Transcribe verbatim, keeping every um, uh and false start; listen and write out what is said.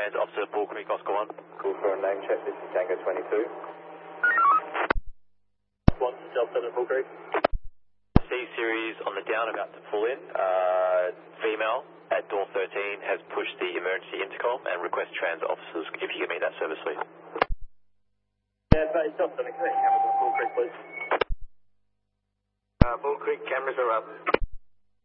trans officer, Bull Creek, Oscar one. Call for a name check, this is Tango twenty-two. one, Delta seven, Bull Creek. C-Series on the down, about to pull in. Uh, female at door thirteen has pushed the emergency intercom and request trans officers if you give me that service, please. Yeah, but it's Delta seven, cameras on Bull Creek, please. Uh, Bull Creek, cameras are up.